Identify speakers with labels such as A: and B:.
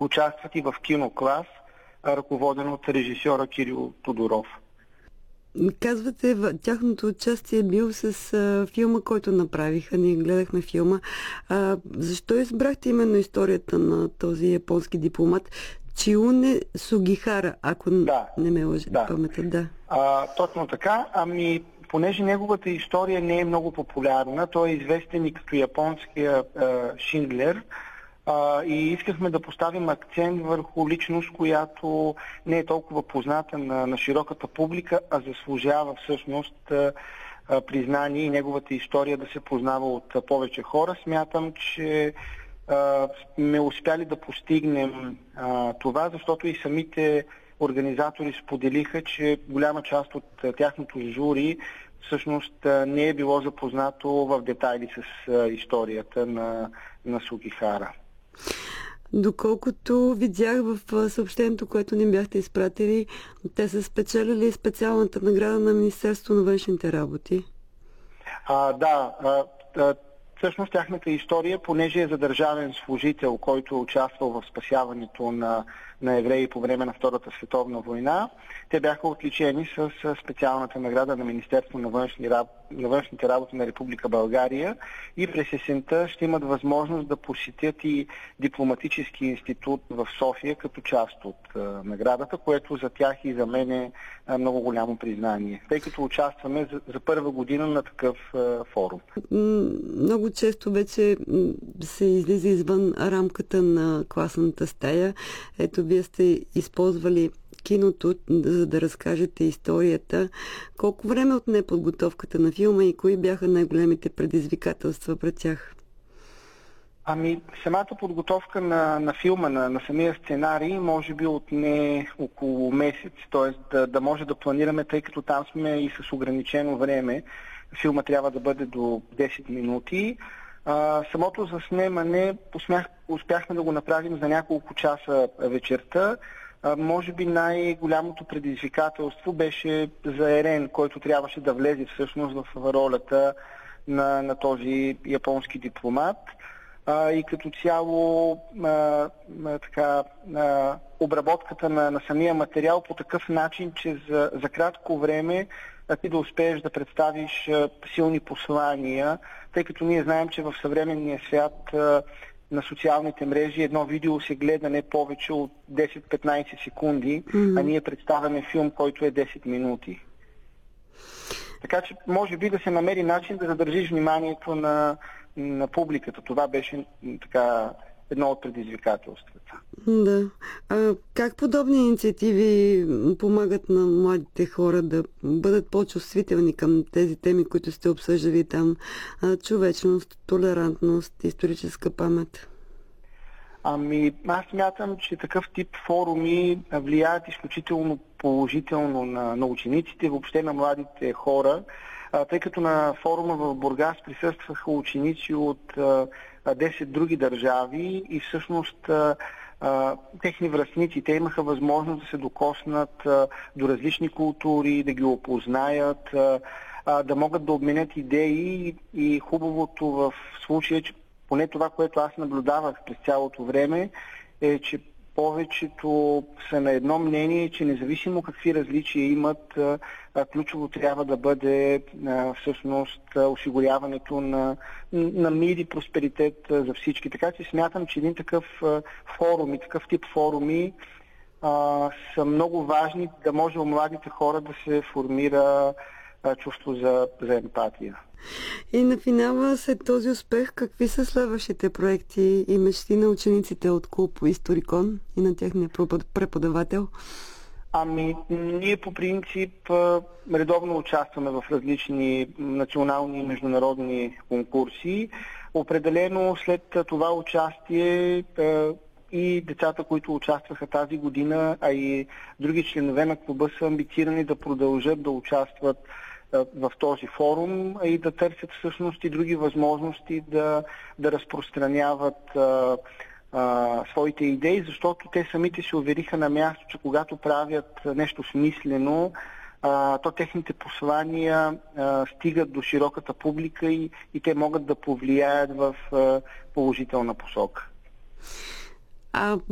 A: участват и в киноклас, ръководен от режисьора Кирил Тодоров.
B: Казвате, тяхното участие е бил с филма, който направиха. Ние гледахме филма. Защо избрахте именно историята на този японски дипломат? Чиуне Сугихара, ако не ме лъже паметта. Да.
A: Точно така. Понеже неговата история не е много популярна, той е известен и като японския Шиндлер, и искахме да поставим акцент върху личност, която не е толкова позната на широката публика, а заслужава всъщност признание и неговата история да се познава от повече хора. Смятам, че сме успяли да постигнем това, защото и самите организатори споделиха, че голяма част от тяхното жури всъщност не е било запознато в детайли с историята на Сугихара.
B: Доколкото видях в съобщението, което ни бяхте изпратили, те са спечелили специалната награда на Министерството на външните работи.
A: Всъщност тяхната история, понеже е за държавен служител, който е участвал в спасяването на евреи по време на Втората световна война, те бяха отличени с специалната награда на Министерство на външните работи на Република България и през есента ще имат възможност да посетят и дипломатически институт в София като част от наградата, което за тях и за мен е много голямо признание, тъй като участваме за първа година на такъв форум.
B: Много често вече се излиза извън рамката на класната стая. Ето, вие сте използвали киното, за да разкажете историята. Колко време отне подготовката на филма и кои бяха най-големите предизвикателства пред тях?
A: Самата подготовка на филма, на самия сценарий, може би отне около месец, т.е. да може да планираме, тъй като там сме и с ограничено време. Филма трябва да бъде до 10 минути. Самото заснемане успяхме да го направим за няколко часа вечерта. Може би най-голямото предизвикателство беше за Ерен, който трябваше да влезе всъщност в ролята на този японски дипломат. И като цяло обработката на самия материал по такъв начин, че за кратко време ти да успееш да представиш силни послания, тъй като ние знаем, че в съвременния свят на социалните мрежи едно видео се гледа не повече от 10-15 секунди, а ние представяме филм, който е 10 минути. Така че може би да се намери начин да задържиш вниманието на публиката. Това беше едно от предизвикателствата.
B: Да. Как подобни инициативи помагат на младите хора да бъдат по-чувствителни към тези теми, които сте обсъждали там? Човечност, толерантност, историческа памет?
A: Аз смятам, че такъв тип форуми влияят изключително положително на учениците, въобще на младите хора, тъй като на форума в Бургас присъстваха ученици от 10 други държави и всъщност техни връстници, те имаха възможност да се докоснат до различни култури, да ги опознаят, да могат да обменят идеи и хубавото в случая, че поне това, което аз наблюдавах през цялото време, е, че повечето са на едно мнение, че независимо какви различия имат, ключово трябва да бъде всъщност осигуряването на мир и просперитет за всички. Така че смятам, че един такъв форум и такъв тип форуми са много важни, да може у младите хора да се формира чувство за емпатия.
B: И на финала, след този успех, какви са следващите проекти и мечти на учениците от клуб Историкон и на техния преподавател?
A: Ние по принцип редовно участваме в различни национални и международни конкурси. Определено след това участие и децата, които участваха тази година, а и други членове на клуба са амбицирани да продължат да участват в този форум и да търсят всъщност и други възможности да разпространяват своите идеи, защото те самите се увериха на място, че когато правят нещо смислено, то техните послания стигат до широката публика и те могат да повлияят в положителна посока.